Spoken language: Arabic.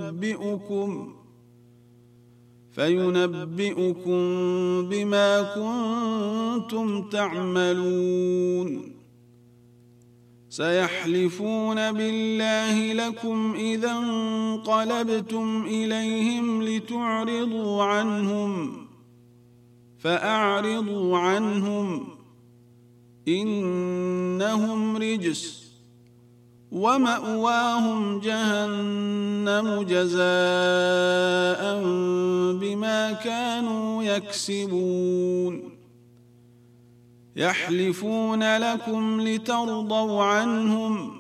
فينبئكم بما كنتم تعملون. سيحلفون بالله لكم إذا انقلبتم إليهم لتعرضوا عنهم فأعرضوا عنهم إنهم رجس ومأواهم جهنم جزاء بما كانوا يكسبون. يحلفون لكم لترضوا عنهم